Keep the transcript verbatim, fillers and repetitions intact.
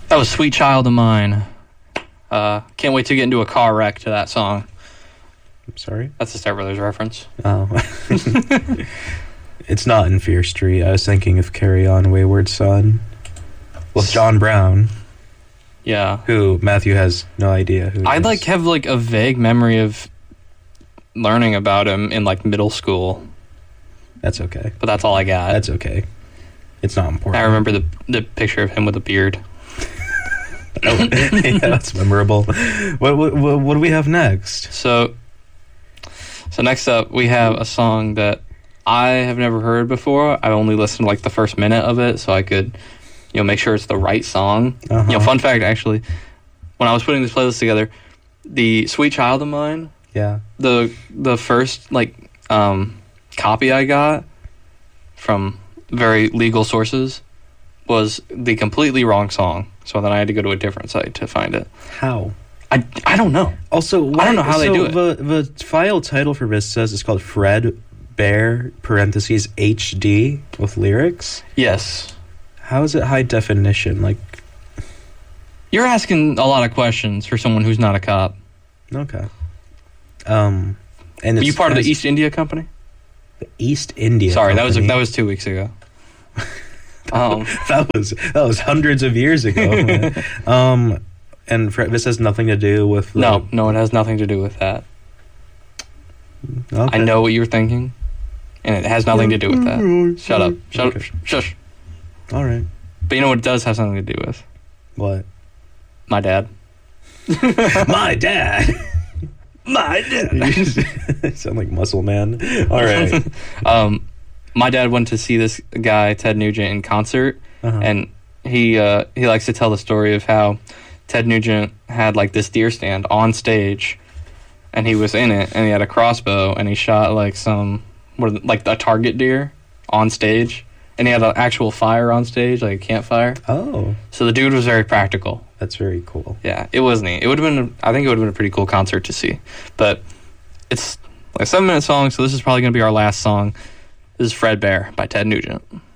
That was Sweet Child of Mine. Uh, can't wait to get into a car wreck to that song. I'm sorry? That's a Step Brothers reference. Oh. It's not in Fear Street. I was thinking of Carry On Wayward Son with John Brown. Yeah. Who Matthew has no idea who I'd is. like have like a vague memory of learning about him in like middle school. That's okay. But that's all I got. That's okay. It's not important. I remember the the picture of him with a beard. Oh, yeah, that's memorable. What, what what do we have next? So, so next up we have a song that I have never heard before. I only listened to like the first minute of it, so I could, you know, make sure it's the right song. Uh-huh. You know, fun fact actually, when I was putting this playlist together, the Sweet Child of Mine, Yeah. the the first like um, copy I got from very legal sources was the completely wrong song. So then I had to go to a different site to find it. How? I, I don't know. Also, why, I don't know how so they do it. The, the file title for this says it's called Fred Bear, parentheses, H D, with lyrics. Yes. How is it high definition? Like, You're asking a lot of questions for someone who's not a cop. okay. Um, and Are it's you part of the has- East India Company? East India Sorry, that was Company. that was two weeks ago. um, that was that was hundreds of years ago. man. um, and Fred, this has nothing to do with the, no, no, it has nothing to do with that. Okay. I know what you're thinking, and it has nothing to do with that. Shut up. Shut Okay. up. Sh- Shush. All right. But you know what it does have something to do with? What? My dad. My dad. My dad. You sound like Muscle Man. All right. um, my dad went to see this guy Ted Nugent in concert, Uh-huh. and he uh, he likes to tell the story of how Ted Nugent had like this deer stand on stage, and he was in it, and he had a crossbow, and he shot like some what are the- like a target deer on stage, and he had an actual fire on stage, like a campfire. Oh, So the dude was very practical. that's very cool. Yeah, it was neat. It would have been, I think it would have been a pretty cool concert to see. But it's like a seven minute song, so this is probably going to be our last song. This is Fred Bear by Ted Nugent.